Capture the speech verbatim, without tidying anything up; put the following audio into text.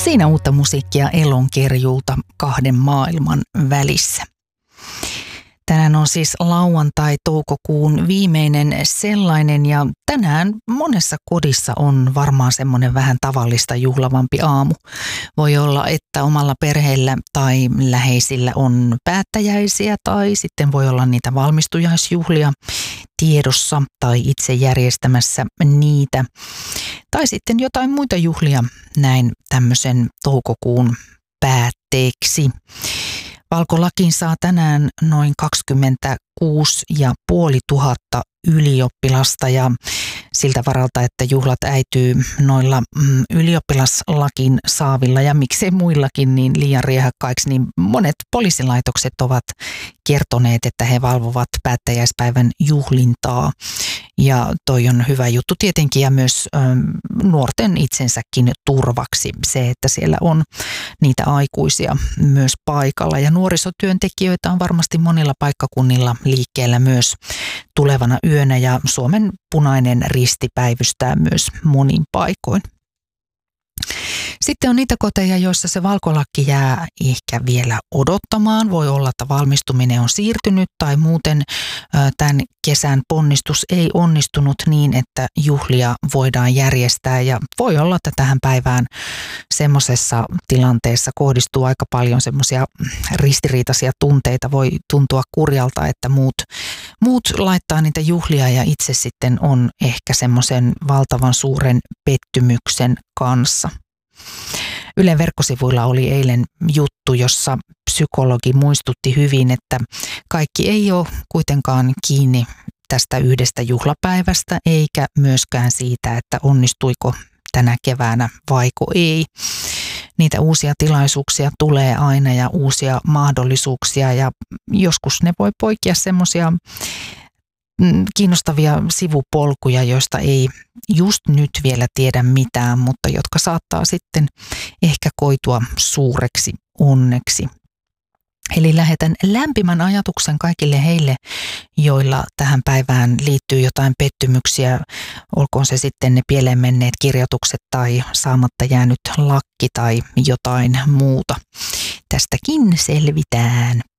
Siinä uutta musiikkia Elonkerjuulta Kahden maailman välissä. Tänään on siis lauantai toukokuun viimeinen sellainen ja tänään monessa kodissa on varmaan semmoinen vähän tavallista juhlavampi aamu. Voi olla, että omalla perheellä tai läheisillä on päättäjäisiä tai sitten voi olla niitä valmistujaisjuhlia tiedossa tai itse järjestämässä niitä. Tai sitten jotain muita juhlia näin tämmöisen toukokuun päätteeksi. Valkolakiin saa tänään noin kaksikymmentäkuusi tuhatta viisisataa ylioppilasta ja siltä varalta, että juhlat äityy noilla mm, ylioppilaslakin saavilla ja miksei muillakin niin liian riehakkaiksi, niin monet poliisilaitokset ovat kertoneet, että he valvovat päättäjäispäivän juhlintaa. Ja toi on hyvä juttu tietenkin ja myös ö, nuorten itsensäkin turvaksi se, että siellä on niitä aikuisia myös paikalla. Ja nuorisotyöntekijöitä on varmasti monilla paikkakunnilla liikkeellä myös tulevana yönä ja Suomen Punainen Risti päivystää myös monin paikoin. Sitten on niitä koteja, joissa se valkolakki jää ehkä vielä odottamaan. Voi olla, että valmistuminen on siirtynyt tai muuten tämän kesän ponnistus ei onnistunut niin, että juhlia voidaan järjestää. Ja voi olla, että tähän päivään semmoisessa tilanteessa kohdistuu aika paljon semmoisia ristiriitaisia tunteita. Voi tuntua kurjalta, että muut, muut laittaa niitä juhlia ja itse sitten on ehkä semmoisen valtavan suuren pettymyksen kanssa. Ylen verkkosivuilla oli eilen juttu, jossa psykologi muistutti hyvin, että kaikki ei ole kuitenkaan kiinni tästä yhdestä juhlapäivästä, eikä myöskään siitä, että onnistuiko tänä keväänä vaiko ei. Niitä uusia tilaisuuksia tulee aina ja uusia mahdollisuuksia ja joskus ne voi poikia semmoisia kiinnostavia sivupolkuja, joista ei just nyt vielä tiedä mitään, mutta jotka saattaa sitten ehkä koitua suureksi onneksi. Eli lähetän lämpimän ajatuksen kaikille heille, joilla tähän päivään liittyy jotain pettymyksiä, olkoon se sitten ne pieleen menneet kirjoitukset tai saamatta jäänyt lakki tai jotain muuta. Tästäkin selvitään.